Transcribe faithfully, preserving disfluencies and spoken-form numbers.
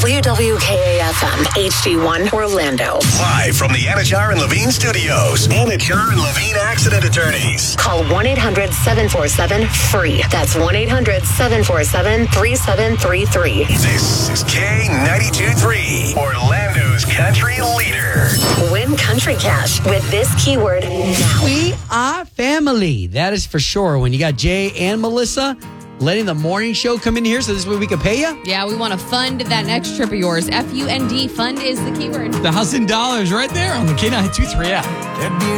W W K A F M, H D one, Orlando. Live from the Anajar and Levine Studios. Anajar and Levine Accident Attorneys. Call one eight hundred seven four seven FREE. That's one eight hundred seven four seven three seven three three. This is K ninety-two point three, Orlando's country leader. Win Country Cash with this keyword now. We are family. That is for sure. When you got Jay and Melissa letting the morning show come in here, so this is where we could pay you? Yeah, we want to fund that next trip of yours. F U N D, fund is the keyword. one thousand dollars right there on the K ninety-two point three app.